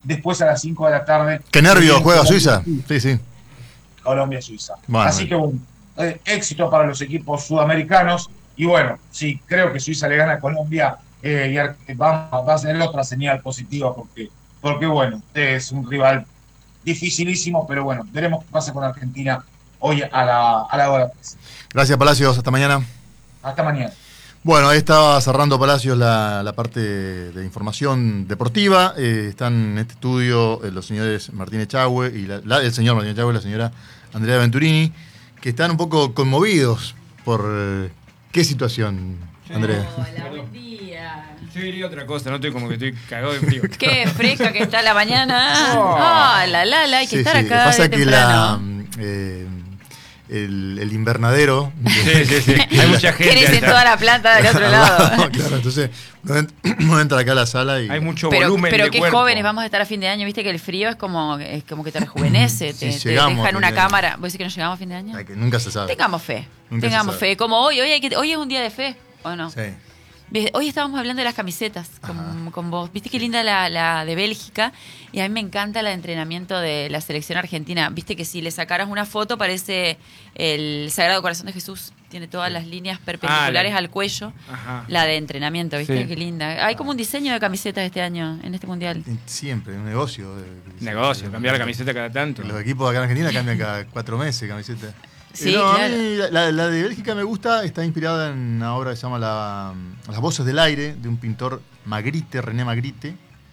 después a las 5 de la tarde. ¿Qué nervio juega Suiza? Sí. Colombia-Suiza. Bueno, así que un éxito para los equipos sudamericanos. Y bueno, sí, creo que Suiza le gana a Colombia va a ser otra señal positiva porque bueno, es un rival dificilísimo, pero bueno, veremos qué pasa con Argentina hoy a la hora 3. Gracias, Palacios. Hasta mañana. Hasta mañana. Bueno, ahí estaba cerrando Palacios la parte de información deportiva. Están en este estudio los señores Martín Echagüe y el señor Martín Echagüe y la señora Andrea Venturini, que están un poco conmovidos por ¿qué situación, Andrea? Hola, buen día. Yo diría otra cosa, no estoy como que estoy cagado de frío. Qué fresca que está la mañana. Hay que estar acá. Pasa que temprano. el invernadero. Sí. Hay mucha gente. Querés en toda la planta del otro lado. Claro, entonces uno entra acá a la sala y. Hay mucho volumen. Pero de qué cuerpo. jóvenes vamos a estar a fin de año. Viste que el frío es como que te rejuvenece. Sí, te llegamos deja en a una fin de año. cámara. ¿Vos decís que no llegamos a fin de año? Que nunca se sabe. Tengamos fe. Nunca se Tengamos sabe. fe. Como hoy es un día de fe, ¿o no? Sí. Hoy estábamos hablando de las camisetas con vos. Viste qué linda la de Bélgica. Y a mí me encanta la de entrenamiento de la selección argentina. Viste que si le sacaras una foto parece el Sagrado Corazón de Jesús. Tiene todas las líneas perpendiculares al cuello. Ajá. La de entrenamiento, ¿viste? Sí. Qué linda. Hay como un diseño de camisetas este año, en este mundial. Siempre, un negocio. Negocio, cambiar la camiseta cada tanto. Los equipos de acá en Argentina cambian cada 4 meses camiseta. Sí, A claro. mí la de Bélgica me gusta, está inspirada en una obra que se llama Las Voces del Aire, de un pintor Magritte, René Magritte.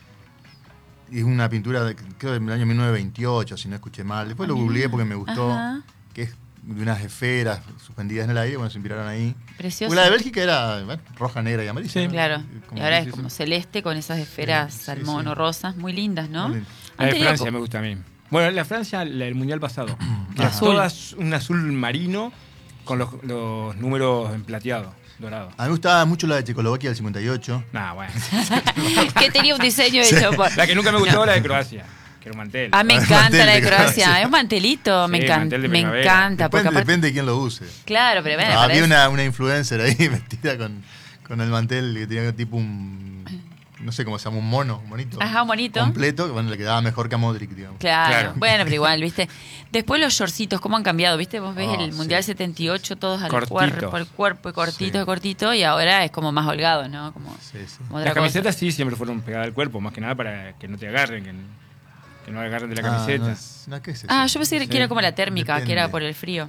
Y es una pintura, creo, del año 1928, si no escuché mal. Después lo googleé porque me gustó, que es de unas esferas suspendidas en el aire, bueno, se inspiraron ahí. Precioso. Porque la de Bélgica era roja, negra y amarilla. Sí. ¿no? Claro. Y ahora es sí, como celeste con esas esferas Sí, salmón sí. o rosas, muy lindas, ¿no? Muy lindo. La de Han tenido Francia me gusta a mí. Bueno, la Francia, el mundial pasado. Era Azul. toda un azul marino con los números en plateado, dorado. A mí me gustaba mucho la de Checoslovaquia del 58. Nah, bueno. Que tenía un diseño hecho por... La que nunca me gustó era la de Croacia, que era un mantel. Ah, me El encanta mantel la de de Croacia. Croacia. Es un mantelito, me Sí, encanta. mantel de Me primavera. encanta. Porque aparte- Depende de quién lo use. Claro, pero bueno, Había parece- una influencer ahí vestida con el mantel que tenía tipo un. No sé cómo se llama, un monito. Ajá, un monito. Completo, que bueno, le quedaba mejor que a Modric, digamos. Claro. Bueno, pero igual, ¿viste? Después los shortcitos, ¿cómo han cambiado? ¿Viste? Vos ves el sí. Mundial 78, todos al Cortitos. cuerpo, cortito, y ahora es como más holgado, ¿no? Como Sí. como otra Las cosa. camisetas sí siempre fueron pegadas al cuerpo, más que nada para que no te agarren, que no agarren de la camiseta. ¿Qué es eso? Yo pensé que era como la térmica, que era Depende. por el frío.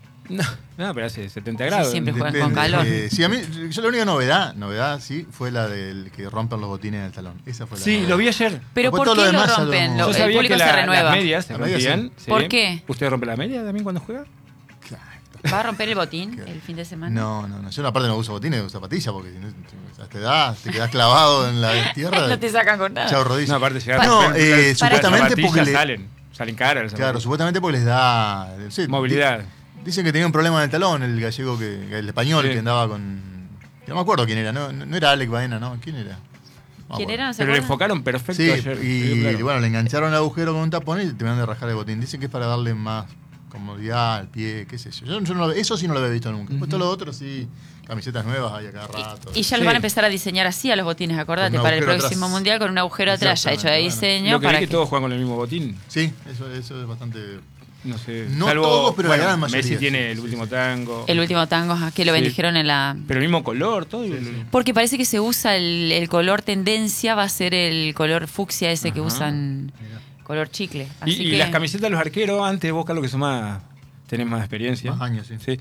No, pero hace 70 grados. siempre juegan Depende. con calor. Sí, a mí, yo la única novedad, sí, fue la del que rompen los botines en el talón. Esa fue la Sí, novedad. lo vi ayer. Pero Después ¿por todo qué lo lo demás ya lo rompen? hemos- Yo El sabía público que se las renueva. medias se Las medias rompían. sí. Sí. ¿Por qué? ¿Usted rompe la media también cuando juega? ¿Va a romper el botín Claro. el fin de semana? No. Yo aparte no uso botines, uso zapatillas porque si no, te quedás clavado en la tierra. No te sacan con nada. Chao, rodillas. No, aparte llegar No, a romper- supuestamente las porque zapatillas salen caras las Claro, zapatillas. supuestamente porque les da Movilidad. Dicen que tenía un problema en el talón, el gallego, el español Sí. que andaba con. No me acuerdo quién era, no era Alec Baena, ¿no? ¿Quién era? No me ¿Quién acuerdo. era? ¿No se Pero le acuerdan? enfocaron perfecto Sí, ayer. y Sí, claro. bueno, le engancharon el agujero con un tapón y terminaron de rajar el botín. Dicen que es para darle más comodidad al pie, qué sé yo. Yo no eso sí no lo había visto nunca. Después todo lo otro sí, camisetas nuevas hay a cada rato. Y ya lo Sí. van a empezar a diseñar así a los botines, acordate, Con un para el agujero próximo atrás. mundial con un agujero atrás ya hecho de Exactamente, diseño. Lo que vi para que todos juegan con el mismo botín. Sí, eso es bastante. No sé. No salvo, todos, pero la bueno, gran mayoría. Messi tiene Sí, el sí, último sí. tango. El último tango que lo Sí. bendijeron en la... Pero el mismo color, todo. Porque parece que se usa el color tendencia, va a ser el color fucsia ese que Ajá. usan, color chicle. Y, Así y que- las camisetas de los arqueros, antes vos, Carlos, que son más. Tenés más experiencia. Más años, sí.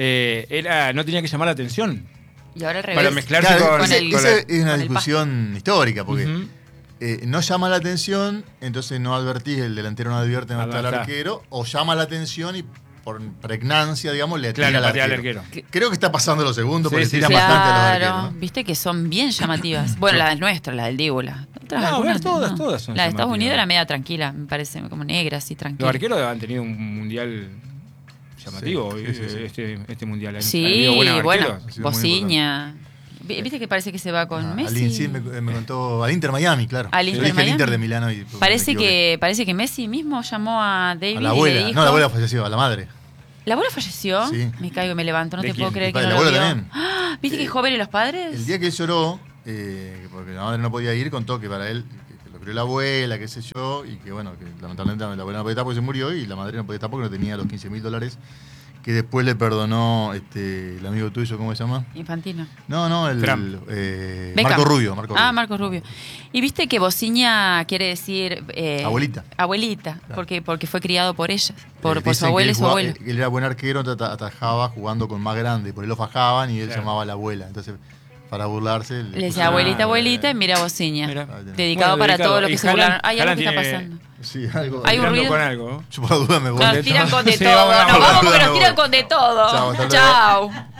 No tenía que llamar la atención. Y ahora al Para revés. mezclarse Claro, con, esa el- con esa la- es una con el discusión histórica, porque Ujú. no llama la atención, entonces no advertís, el delantero no advierte dónde está el Advertá. arquero, o llama la atención y por pregnancia, digamos, le tira Claro, al patea al arquero. arquero. Creo que está pasando lo segundo, Sí, porque sí, tiran sí. bastante a los Claro, arqueros, ¿no? viste que son bien llamativas. Bueno, la del nuestro, la del Díbula. Otras No, algunas todas son La de Estados llamativas. Unidos era media tranquila, me parece, como negra, así tranquila. Los arqueros han tenido un mundial llamativo. Sí, sí, sí. Este mundial. Han Sí, habido buenos bueno, arqueros. Ha sido muy Bociña. Viste que parece que se va con Messi. Sí, me contó al Inter Miami, claro. Al Yo Inter dije Miami. el Inter de Milano y Parece que Messi mismo llamó a David a la y abuela, le dijo... no, la abuela falleció, a la madre. ¿La abuela falleció? Sí. Me caigo y me levanto, no ¿De te puedo quién? creer que El no padre, lo la vio. abuela también. ¡Ah! ¿Viste que jóvenes los padres? El día que él lloró, porque la madre no podía ir, contó que para él, que lo crió la abuela, qué sé yo, y que bueno, que lamentablemente la abuela no podía estar porque se murió y la madre no podía estar porque no tenía los $15.000 que después le perdonó el amigo tuyo, ¿cómo se llama? Infantino. No, Beckham. Marco Rubio. Marco Rubio. Y viste que bociña quiere decir... Abuelita. Abuelita, Claro. porque fue criado por ella, por su Dicen que abuela y él su jugaba- abuelo. Él era buen arquero, atajaba jugando con más grande, por él lo fajaban y él Claro. llamaba a la abuela. Entonces, para burlarse... Le decía pusieron- abuelita, abuelita y mira bociña. Mira. Dedicado para dedicado. todos los Y que se Haaland- burlaron. Hay algo Haaland que está tiene- pasando. Sí, algo. Hay un Tirando ruido. con algo. Yo por la duda me voy. Nos tiran con de Sí, todo. vamos, Nos vamos. vamos porque nos tiran con de todo. Chao, hasta luego. Chao.